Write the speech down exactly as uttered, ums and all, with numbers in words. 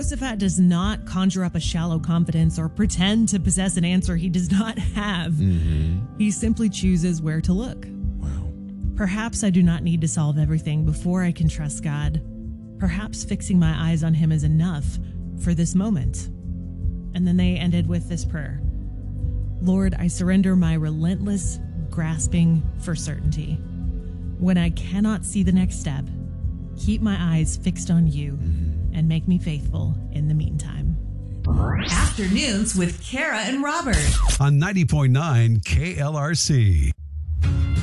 Jehoshaphat does not conjure up a shallow confidence or pretend to possess an answer he does not have. Mm-hmm. He simply chooses where to look. Wow. Perhaps I do not need to solve everything before I can trust God. Perhaps fixing my eyes on him is enough for this moment. And then they ended with this prayer. Lord, I surrender my relentless grasping for certainty. When I cannot see the next step, keep my eyes fixed on you mm-hmm. and make me faithful in the meantime. Afternoons with Kara and Robert on ninety point nine K L R C.